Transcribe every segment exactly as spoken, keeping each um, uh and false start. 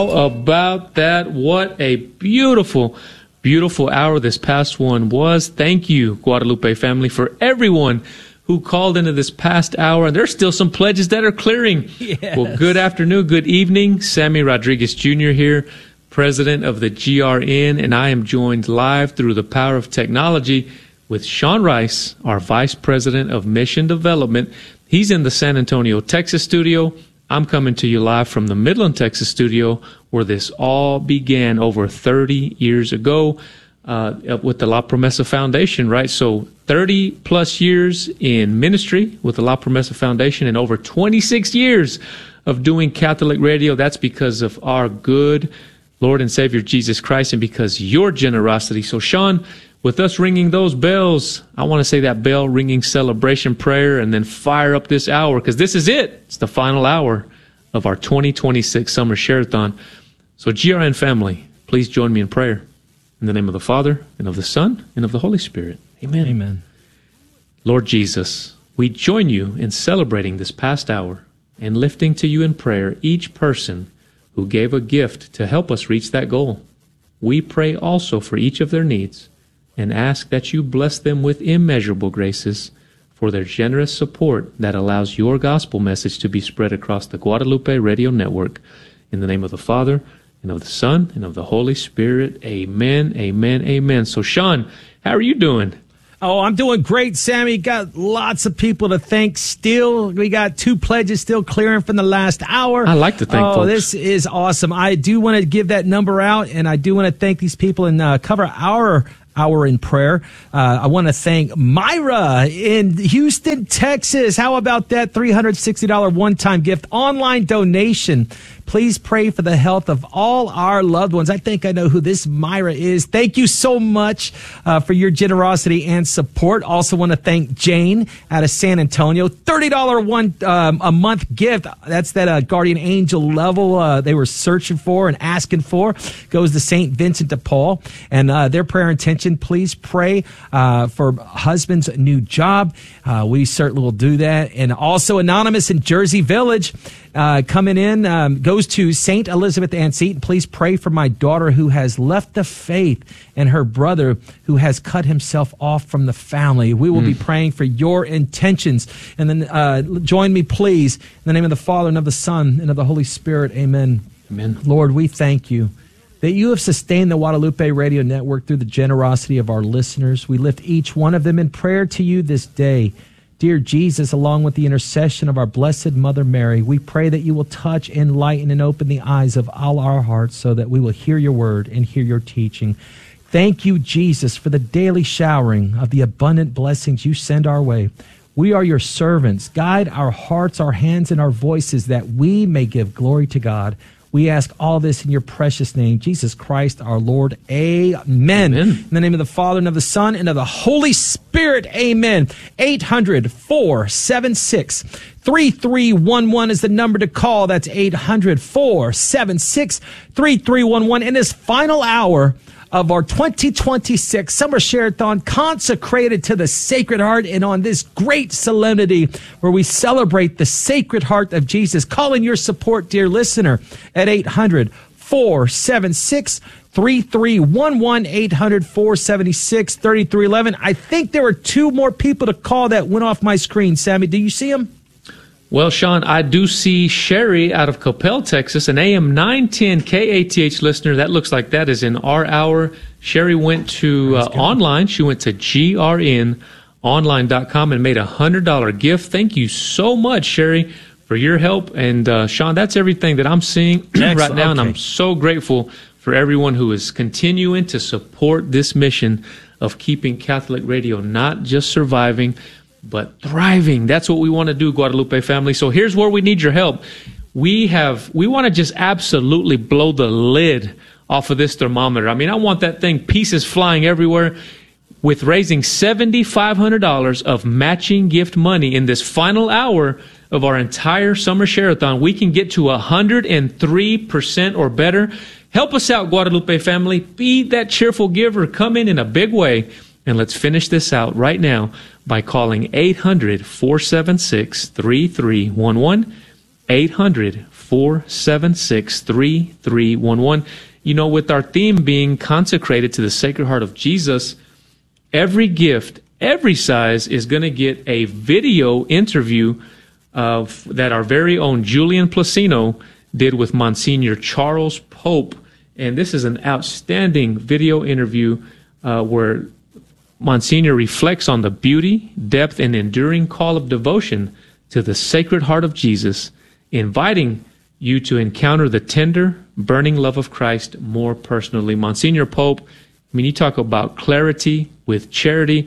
About that, what a beautiful, beautiful hour this past one was. Thank you, Guadalupe family, for everyone who called into this past hour. And there's still some pledges that are clearing. Yes. Well, good afternoon, good evening. Sammy Rodriguez Junior here, president of the G R N, and I am joined live through the power of technology with Sean Rice, our vice president of mission development. He's in the San Antonio, Texas studio. I'm coming to you live from the Midland, Texas studio, where this all began over thirty years ago uh, with the La Promesa Foundation, right? So thirty plus years in ministry with the La Promesa Foundation and over twenty-six years of doing Catholic radio. That's because of our good Lord and Savior Jesus Christ and because your generosity. So Sean, with us ringing those bells, I want to say that bell ringing celebration prayer and then fire up this hour because this is it. It's the final hour of our twenty twenty-six Summer Share-a-thon. So G R N family, please join me in prayer. In the name of the Father, and of the Son, and of the Holy Spirit. Amen. Amen. Lord Jesus, we join you in celebrating this past hour and lifting to you in prayer each person who gave a gift to help us reach that goal. We pray also for each of their needs and ask that you bless them with immeasurable graces for their generous support that allows your gospel message to be spread across the Guadalupe Radio Network. In the name of the Father, and of the Son, and of the Holy Spirit. Amen, amen, amen. So, Sean, how are you doing? Oh, I'm doing great, Sammy. Got lots of people to thank still. We got two pledges still clearing from the last hour. I like to thank oh, folks. This is awesome. I do want to give that number out, and I do want to thank these people and uh, cover our hour in prayer. Uh, I want to thank Myra in Houston, Texas. How about that three hundred sixty dollars one-time gift online donation? Please pray for the health of all our loved ones. I think I know who this Myra is. Thank you so much uh, for your generosity and support. Also want to thank Jane out of San Antonio. thirty dollars one um, a month gift. That's that uh, guardian angel level uh, they were searching for and asking for. Goes to Saint Vincent de Paul. And uh, their prayer intention, please pray uh, for husband's new job. Uh, we certainly will do that. And also Anonymous in Jersey Village. Uh, coming in, um, goes to Saint Elizabeth Ann Seton. Please pray for my daughter who has left the faith and her brother who has cut himself off from the family. We will mm. be praying for your intentions. And then uh, join me, please, in the name of the Father and of the Son and of the Holy Spirit. Amen. Amen. Lord, we thank you that you have sustained the Guadalupe Radio Network through the generosity of our listeners. We lift each one of them in prayer to you this day. Dear Jesus, along with the intercession of our Blessed Mother Mary, we pray that you will touch, enlighten, and open the eyes of all our hearts so that we will hear your word and hear your teaching. Thank you, Jesus, for the daily showering of the abundant blessings you send our way. We are your servants. Guide our hearts, our hands, and our voices that we may give glory to God. We ask all this in your precious name, Jesus Christ, our Lord. Amen. Amen. In the name of the Father, and of the Son, and of the Holy Spirit. Amen. eight hundred, four seven six, three three one one is the number to call. That's eight hundred, four seven six, three three one one. In this final hour of our twenty twenty-six Summer Share-a-thon consecrated to the Sacred Heart, and on this great solemnity where we celebrate the Sacred Heart of Jesus. Call in your support, dear listener, at eight hundred, four seven six, three three one one, eight hundred, four seven six, three three one one. I think there were two more people to call that went off my screen. Sammy, do you see them? Well, Sean, I do see Sherry out of Coppell, Texas, an A M nine ten K A T H listener. That looks like that is in our hour. Sherry went to uh, online. She went to G R N online dot com and made a one hundred dollars gift. Thank you so much, Sherry, for your help. And, uh, Sean, that's everything that I'm seeing right now, okay. And I'm so grateful for everyone who is continuing to support this mission of keeping Catholic radio not just surviving, but thriving. That's what we want to do, Guadalupe family. So here's where we need your help. We have, we want to just absolutely blow the lid off of this thermometer. I mean, I want that thing, pieces flying everywhere. With raising seven thousand five hundred dollars of matching gift money in this final hour of our entire Summer Share-a-thon, we can get to one hundred three percent or better. Help us out, Guadalupe family. Be that cheerful giver. Come in in a big way. And let's finish this out right now by calling eight hundred, four seven six, three three one one, eight hundred, four seven six, three three one one. You know, with our theme being consecrated to the Sacred Heart of Jesus, every gift, every size is going to get a video interview of that our very own Julian Placino did with Monsignor Charles Pope. And this is an outstanding video interview uh, where Monsignor reflects on the beauty, depth, and enduring call of devotion to the Sacred Heart of Jesus, inviting you to encounter the tender, burning love of Christ more personally. Monsignor Pope, I mean, you talk about clarity with charity.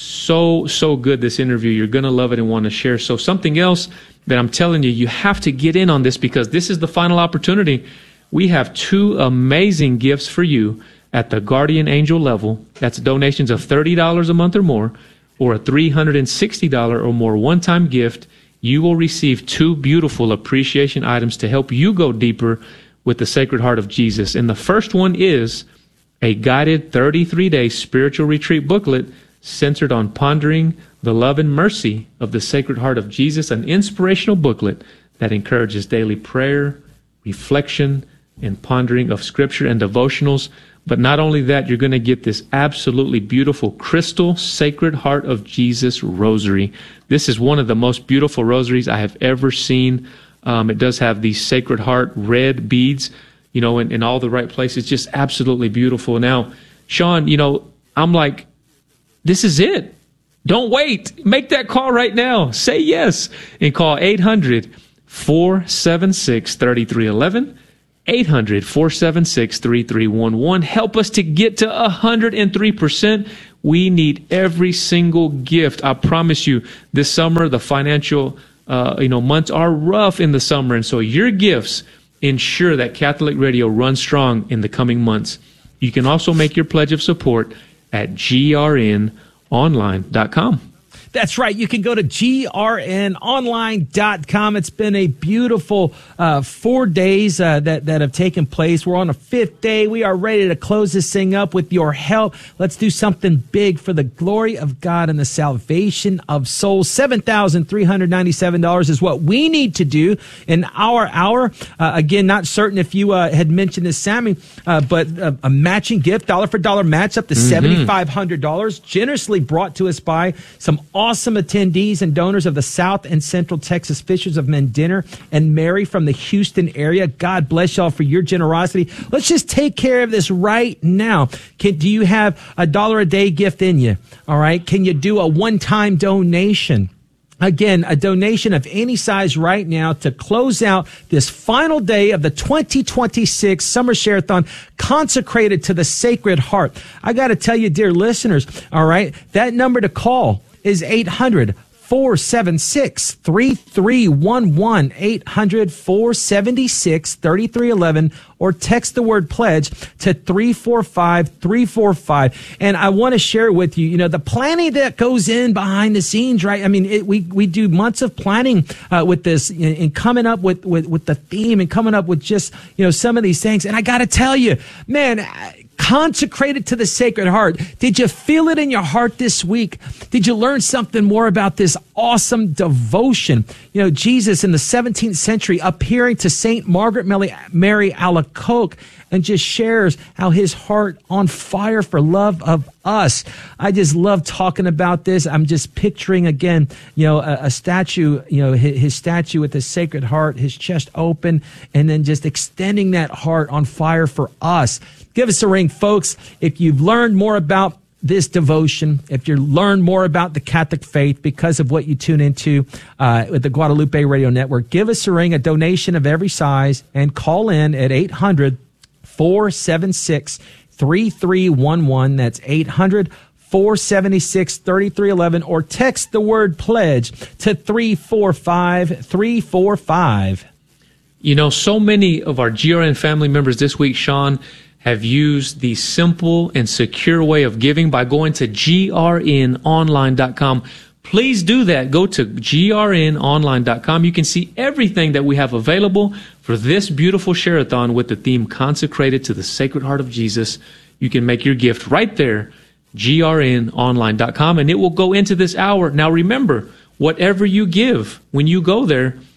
So, so good, this interview. You're going to love it and want to share. So something else that I'm telling you, you have to get in on this because this is the final opportunity. We have two amazing gifts for you at the Guardian Angel level. That's donations of thirty dollars a month or more, or a three hundred sixty dollars or more one-time gift. You will receive two beautiful appreciation items to help you go deeper with the Sacred Heart of Jesus. And the first one is a guided thirty-three day spiritual retreat booklet centered on pondering the love and mercy of the Sacred Heart of Jesus, an inspirational booklet that encourages daily prayer, reflection, and pondering of Scripture and devotionals. But not only that, you're going to get this absolutely beautiful crystal Sacred Heart of Jesus rosary. This is one of the most beautiful rosaries I have ever seen. Um, it does have these Sacred Heart red beads, you know, in, in all the right places. Just absolutely beautiful. Now, Sean, you know, I'm like, this is it. Don't wait. Make that call right now. Say yes and call eight hundred, four seven six, three three one one. eight hundred, four seven six, three three one one. Help us to get to one hundred three percent. We need every single gift. I promise you, this summer, the financial uh, you know, months are rough in the summer. And so your gifts ensure that Catholic Radio runs strong in the coming months. You can also make your pledge of support at G R N online dot com. That's right. You can go to G R N online dot com. It's been a beautiful uh, four days uh, that, that have taken place. We're on a fifth day. We are ready to close this thing up with your help. Let's do something big for the glory of God and the salvation of souls. seven thousand three hundred ninety-seven dollars is what we need to do in our hour. Uh, again, not certain if you uh, had mentioned this, Sammy, uh, but uh, a matching gift, dollar for dollar match up to mm-hmm. seven thousand five hundred dollars, generously brought to us by some awesome attendees and donors of the South and Central Texas Fishers of Men Dinner and Mary from the Houston area. God bless y'all for your generosity. Let's just take care of this right now. Can, do you have a dollar a day gift in you? All right. Can you do a one-time donation? Again, a donation of any size right now to close out this final day of the twenty twenty-six Summer Share-a-thon consecrated to the Sacred Heart. I got to tell you, dear listeners, all right, that number to call is eight hundred, four seven six, three three one one, eight hundred, four seven six, three three one one, or text the word pledge to three four five, three four five. And I want to share with you, you know, the planning that goes in behind the scenes, right? I mean, it, we, we do months of planning uh, with this and, and coming up with, with, with the theme and coming up with just, you know, some of these things. And I got to tell you, man, consecrated to the Sacred Heart. Did you feel it in your heart this week? Did you learn something more about this awesome devotion? You know, Jesus in the seventeenth century appearing to Saint Margaret Mary Alacoque and just shares how his heart on fire for love of us. I just love talking about this. I'm just picturing again, you know, a, a statue, you know, his, his statue with the Sacred Heart, his chest open, and then just extending that heart on fire for us. Give us a ring, folks. If you've learned more about this devotion, if you learn more about the Catholic faith because of what you tune into uh, with the Guadalupe Radio Network, give us a ring, a donation of every size, and call in at eight hundred, four seven six, three three one one. That's eight hundred, four seven six, three three one one, or text the word pledge to three four five, three four five. You know, so many of our G R N family members this week, Sean, have used the simple and secure way of giving by going to G R N online dot com. Please do that. Go to G R N online dot com. You can see everything that we have available for this beautiful share-a-thon with the theme consecrated to the Sacred Heart of Jesus. You can make your gift right there, G R N online dot com, and it will go into this hour. Now remember, whatever you give when you go there,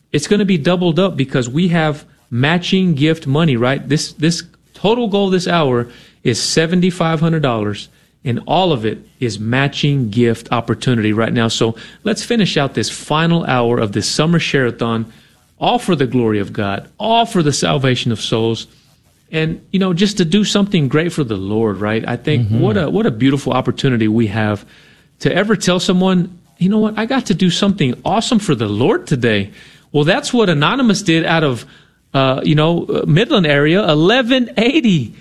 it's going to be doubled up because we have matching gift money, right? This this total goal this hour is seven thousand five hundred dollars, and all of it is matching gift opportunity right now. So let's finish out this final hour of this summer share-a-thon, all for the glory of God, all for the salvation of souls. And, you know, just to do something great for the Lord, right? I think mm-hmm. what a what a beautiful opportunity we have to ever tell someone, you know what, I got to do something awesome for the Lord today. Well, that's what Anonymous did out of, uh, you know, Midland area, eleven eighty.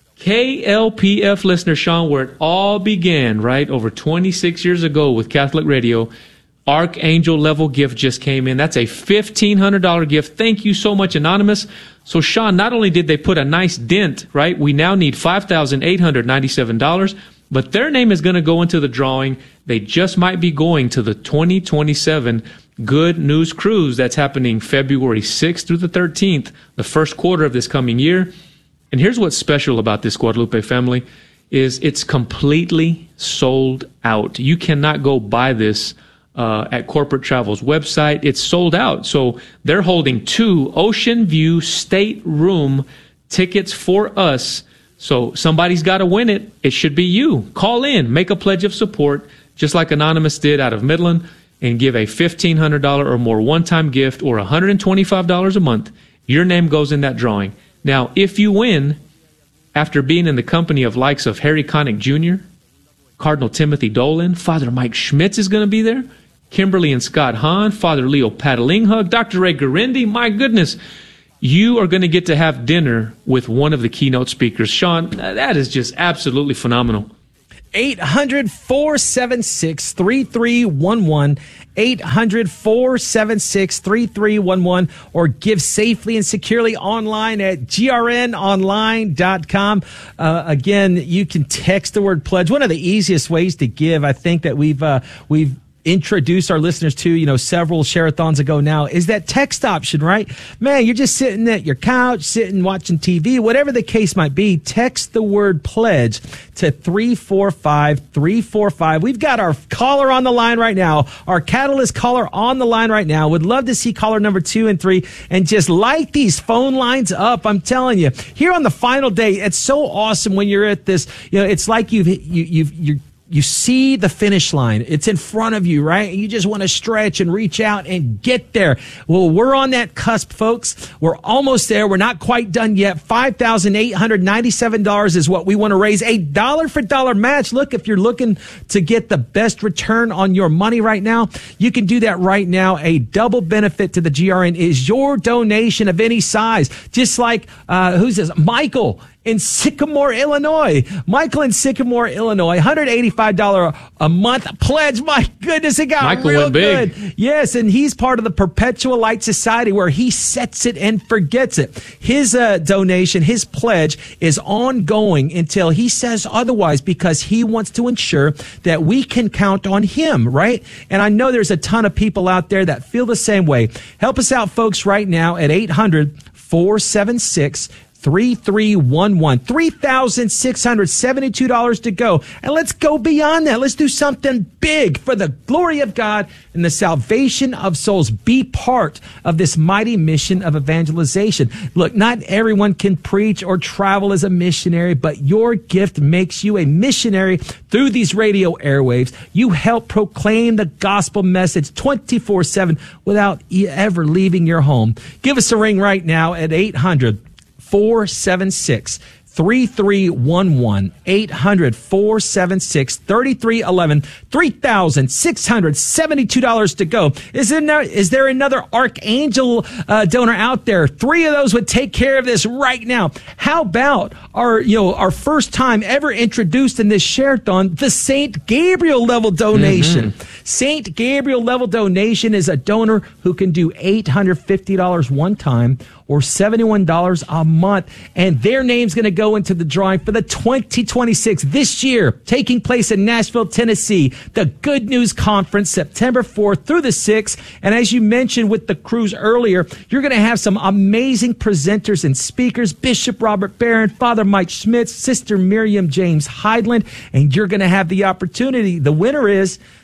K L P F listener, Sean, where it all began, right, over twenty-six years ago with Catholic Radio. Archangel level gift just came in. That's a fifteen hundred dollars gift. Thank you so much, Anonymous. So, Sean, not only did they put a nice dent, right? We now need five thousand eight hundred ninety-seven dollars, but their name is going to go into the drawing. They just might be going to the twenty twenty-seven Good News Cruise that's happening February sixth through the thirteenth, the first quarter of this coming year. And here's what's special about this, Guadalupe family, is it's completely sold out. You cannot go buy this Uh, at Corporate Travel's website. It's sold out. So they're holding two Ocean View stateroom tickets for us. So somebody's got to win it. It should be you. Call in, make a pledge of support, just like Anonymous did out of Midland, and give a fifteen hundred dollars or more one-time gift or one hundred twenty-five dollars a month. Your name goes in that drawing. Now, if you win, after being in the company of likes of Harry Connick Junior, Cardinal Timothy Dolan, Father Mike Schmitz is going to be there, Kimberly and Scott Hahn, Father Leo Patalinghug, Doctor Ray Garindi. My goodness, you are going to get to have dinner with one of the keynote speakers. Sean, that is just absolutely phenomenal. eight hundred, four seven six, three three one one, eight hundred, four seven six, three three one one, or give safely and securely online at G R N online dot com. Uh, again, you can text the word pledge. One of the easiest ways to give, I think, that we've uh, we've introduced our listeners to, you know, several share-a-thons ago now, is that text option, right? Man, you're just sitting at your couch, sitting, watching T V, whatever the case might be, text the word pledge to three four five, three four five. We've got our caller on the line right now, our Catalyst caller on the line right now. Would love to see caller number two and three and just light these phone lines up. I'm telling you, here on the final day, it's so awesome when you're at this, you know, it's like you've, you, you've, you're, You see the finish line. It's in front of you, right? You just want to stretch and reach out and get there. Well, we're on that cusp, folks. We're almost there. We're not quite done yet. five thousand eight hundred ninety-seven dollars is what we want to raise. A dollar for dollar match. Look, if you're looking to get the best return on your money right now, you can do that right now. A double benefit to the G R N is your donation of any size. Just like, uh, who's this? Michael in Sycamore, Illinois. Michael in Sycamore, Illinois, one hundred eighty-five dollars a month pledge. My goodness, it got Michael real went big. good. Yes, and he's part of the Perpetual Light Society where he sets it and forgets it. His uh, donation, his pledge is ongoing until he says otherwise because he wants to ensure that we can count on him, right? And I know there's a ton of people out there that feel the same way. Help us out, folks, right now at eight hundred, four seven six, three three one one. three thousand six hundred seventy-two dollars to go. And let's go beyond that. Let's do something big for the glory of God and the salvation of souls. Be part of this mighty mission of evangelization. Look, not everyone can preach or travel as a missionary, but your gift makes you a missionary through these radio airwaves. You help proclaim the gospel message twenty-four seven without ever leaving your home. Give us a ring right now at eight hundred, four seven six, three three one one, eight hundred, four seven six, three three one one, three thousand six hundred seventy-two dollars to go. Is there, no, is there another Archangel uh, donor out there? Three of those would take care of this right now. How about our, you know, our first time ever introduced in this share-a-thon, the Saint Gabriel level donation. Mm-hmm. Saint Gabriel level donation is a donor who can do eight hundred fifty dollars one time or seventy-one dollars a month. And their name's going to go into the drawing for the twenty twenty-six this year, taking place in Nashville, Tennessee, the Good News Conference, September fourth through the sixth. And as you mentioned with the cruise earlier, you're going to have some amazing presenters and speakers, Bishop Robert Barron, Father Mike Schmitz, Sister Miriam James Heidland, and you're going to have the opportunity. The winner is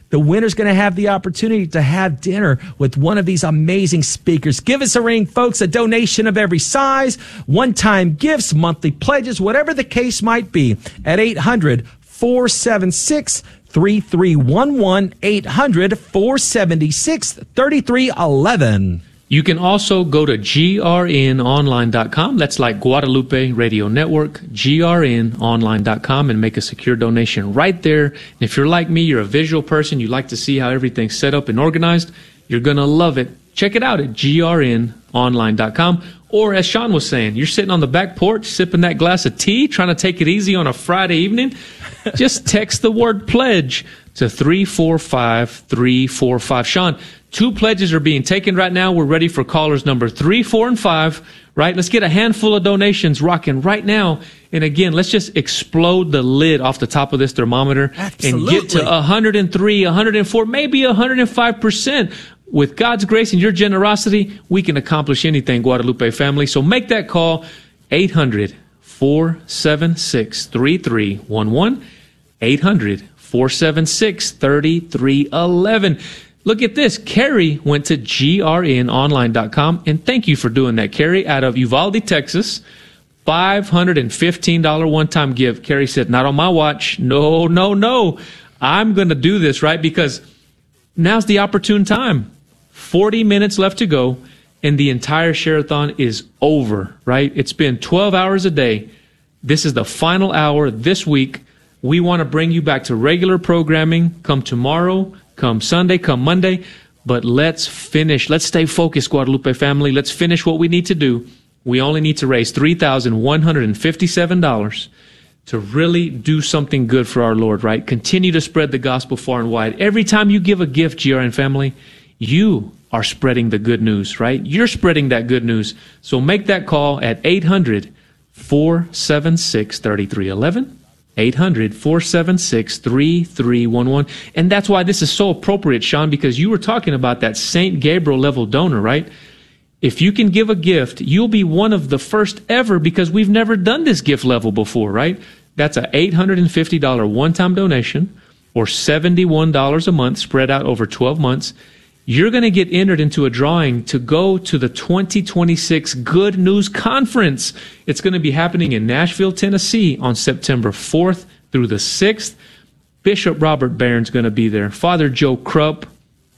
the winner's going to have the opportunity to have dinner with one of these amazing speakers. Give us a ring, folks. A donation of every size, one-time gifts, monthly pledges, whatever the case might be, at eight hundred, four seven six, three three one one, eight hundred, four seven six, three three one one. You can also go to G R N online dot com. That's like Guadalupe Radio Network, G R N online dot com, and make a secure donation right there. And if you're like me, you're a visual person, you like to see how everything's set up and organized, you're going to love it. Check it out at G R N online dot com. Or as Sean was saying, you're sitting on the back porch sipping that glass of tea, trying to take it easy on a Friday evening. Just text the word pledge to three four five three four five. Sean, two pledges are being taken right now. We're ready for callers number three, four, and five. Right? Let's get a handful of donations rocking right now. And again, let's just explode the lid off the top of this thermometer. Absolutely. And get to one hundred three, one hundred four, maybe one hundred five percent. With God's grace and your generosity, we can accomplish anything, Guadalupe family. So make that call, eight hundred, four seven six, three three one one, eight hundred, four seven six, three three one one. Look at this. Carrie went to G R N online dot com, and thank you for doing that, Carrie, out of Uvalde, Texas. five hundred fifteen dollars one-time gift. Carrie said, not on my watch. No, no, no. I'm going to do this, right? Because now's the opportune time. forty minutes left to go, and the entire Share-a-thon is over, right? It's been twelve hours a day. This is the final hour this week. We want to bring you back to regular programming. Come tomorrow, come Sunday, come Monday. But let's finish. Let's stay focused, Guadalupe family. Let's finish what we need to do. We only need to raise three thousand one hundred fifty-seven dollars to really do something good for our Lord, right? Continue to spread the gospel far and wide. Every time you give a gift, G R N family, you are spreading the good news, right? You're spreading that good news. So make that call at eight hundred, four seven six, three three one one, eight hundred, four seven six, three three one one. And that's why this is so appropriate, Sean, because you were talking about that Saint Gabriel level donor, right? If you can give a gift, you'll be one of the first ever, because we've never done this gift level before, right? That's an eight hundred fifty dollars one-time donation, or seventy-one dollars a month spread out over twelve months. You're going to get entered into a drawing to go to the twenty twenty-six Good News Conference. It's going to be happening in Nashville, Tennessee on September fourth through the sixth. Bishop Robert Barron's going to be there. Father Joe Krupp,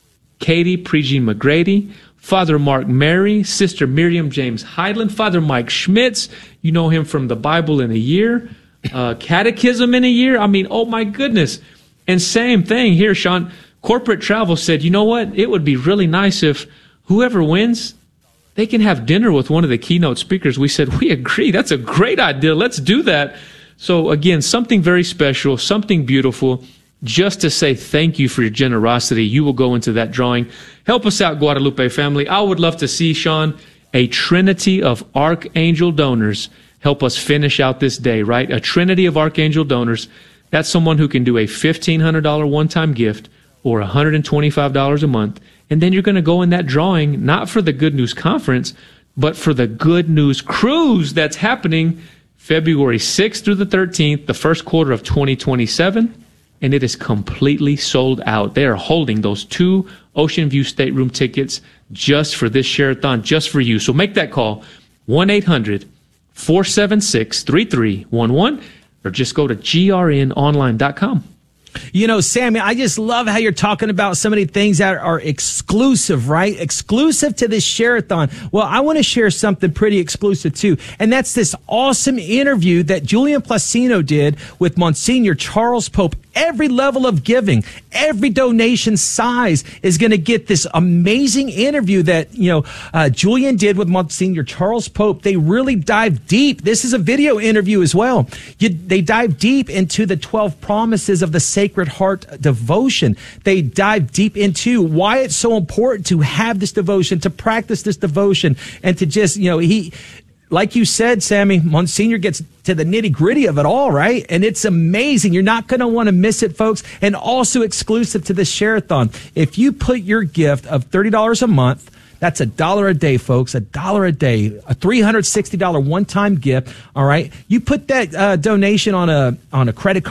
Katie Prejean McGrady, Father Mark Mary, Sister Miriam James Heidland, Father Mike Schmitz. You know him from the Bible in a Year, uh, Catechism in a Year. I mean, oh my goodness. And same thing here, Sean. Corporate Travel said, you know what? It would be really nice if whoever wins, they can have dinner with one of the keynote speakers. We said, we agree. That's a great idea. Let's do that. So again, something very special, something beautiful, just to say thank you for your generosity. You will go into that drawing. Help us out, Guadalupe family. I would love to see, Sean, a trinity of archangel donors help us finish out this day, right? A trinity of archangel donors. That's someone who can do a fifteen hundred dollars one-time gift, or one hundred twenty-five dollars a month, and then you're going to go in that drawing, not for the Good News Conference, but for the Good News Cruise that's happening February sixth through the thirteenth, the first quarter of twenty twenty-seven, and it is completely sold out. They are holding those two Ocean View stateroom tickets just for this Share-a-thon, just for you. So make that call, one eight hundred, four seven six, three three one one, or just go to G R N online dot com. You know, Sammy, I just love how you're talking about so many things that are exclusive, right? Exclusive to this Share-a-thon. Well, I want to share something pretty exclusive too, and that's this awesome interview that Julian Placino did with Monsignor Charles Pope. Every level of giving, every donation size is going to get this amazing interview that, you know, uh, Julian did with Monsignor Charles Pope. They really dive deep. This is a video interview as well. You, they dive deep into the twelve promises of the Sacred Heart devotion. They dive deep into why it's so important to have this devotion, to practice this devotion, and to just, you know, he... Like you said, Sammy, Monsignor gets to the nitty-gritty of it all, right? And it's amazing. You're not going to want to miss it, folks. And also exclusive to the Share-a-thon. If you put your gift of thirty dollars a month, that's a dollar a day, folks, a dollar a day, a three hundred sixty dollars one-time gift, all right? You put that uh, donation on a on a credit card,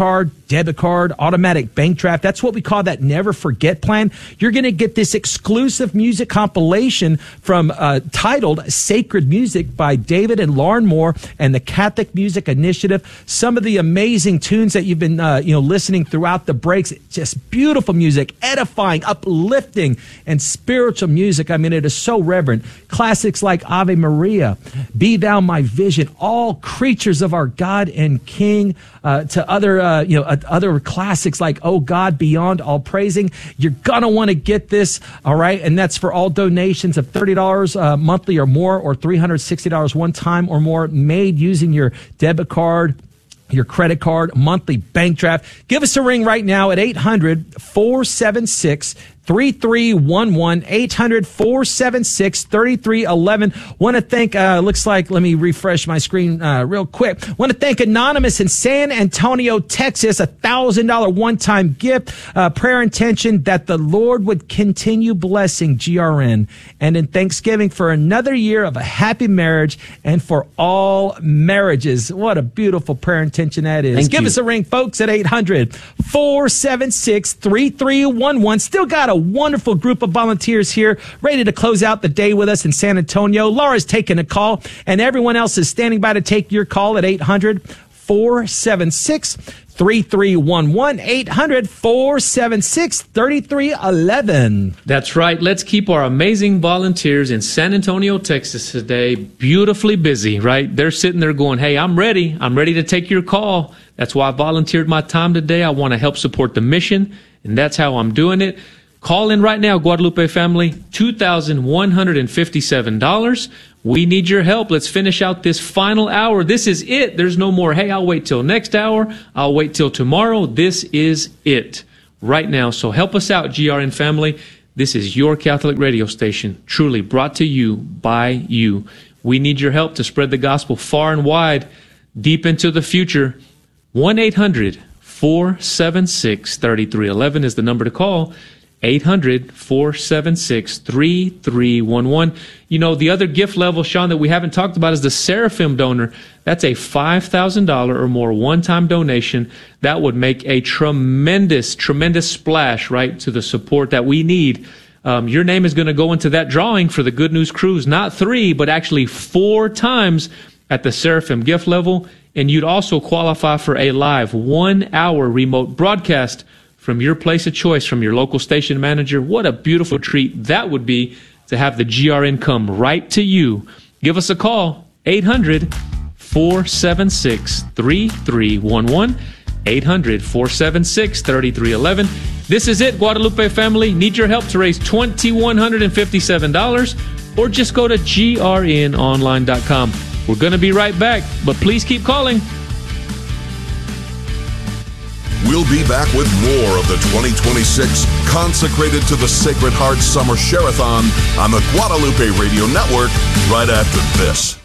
debit card, automatic bank draft. That's what we call that Never Forget plan. You're going to get this exclusive music compilation from uh, titled Sacred Music by David and Lauren Moore and the Catholic Music Initiative. Some of the amazing tunes that you've been uh, you know listening throughout the breaks, just beautiful music, edifying, uplifting, and spiritual music. I mean, it is so reverent. Classics like Ave Maria, Be Thou My Vision, all creatures of our God and King, uh, to other uh, you know uh, other classics like Oh God, Beyond All Praising. You're gonna want to get this, all right? And that's for all donations of thirty dollars uh, monthly or more, or three hundred sixty dollars one time or more, made using your debit card, your credit card, monthly bank draft. Give us a ring right now at eight hundred, four seven six, three three one one, eight hundred, four seven six, three three one one. Want to thank, uh, looks like, let me refresh my screen uh, real quick. Want to thank Anonymous in San Antonio, Texas, a one thousand dollars one-time gift. Uh, prayer intention that the Lord would continue blessing G R N. And in Thanksgiving for another year of a happy marriage and for all marriages. What a beautiful prayer intention that is. Thank Give you. us a ring, folks, at eight hundred, four seven six, three three one one. Still got a wonderful group of volunteers here ready to close out the day with us in San Antonio. Laura's taking a call, and everyone else is standing by to take your call at eight hundred, four seven six, three three one one, eight hundred, four seven six, three three one one. That's right. Let's keep our amazing volunteers in San Antonio, Texas today beautifully busy, right? They're sitting there going, hey, I'm ready. I'm ready to take your call. That's why I volunteered my time today. I want to help support the mission, and that's how I'm doing it. Call in right now, Guadalupe family, two thousand one hundred fifty-seven dollars. We need your help. Let's finish out this final hour. This is it. There's no more, hey, I'll wait till next hour. I'll wait till tomorrow. This is it right now. So help us out, G R N family. This is your Catholic radio station, truly brought to you by you. We need your help to spread the gospel far and wide, deep into the future. one eight hundred, four seven six, three three one one is the number to call. eight hundred, four seven six, three three one one. You know, the other gift level, Sean, that we haven't talked about is the Seraphim donor. That's a five thousand dollars or more one-time donation. That would make a tremendous, tremendous splash, right, to the support that we need. Um, your name is going to go into that drawing for the Good News Cruise, not three, but actually four times at the Seraphim gift level. And you'd also qualify for a live one-hour remote broadcast from your place of choice, from your local station manager. What a beautiful treat that would be to have the G R N come right to you. Give us a call, eight hundred, four seven six, three three one one, eight hundred, four seven six, three three one one. This is it, Guadalupe family. Need your help to raise two thousand one hundred fifty-seven dollars, or just go to G R N online dot com. We're going to be right back, but please keep calling. We'll be back with more of the twenty twenty-six Consecrated to the Sacred Heart Summer Share-a-thon on the Guadalupe Radio Network right after this.